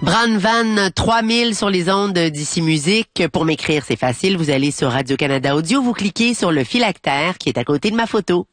Bran Van 3000 sur les ondes d'ici Musique. Pour m'écrire, c'est facile. Vous allez sur Radio-Canada Audio, vous cliquez sur le phylactère qui est à côté de ma photo.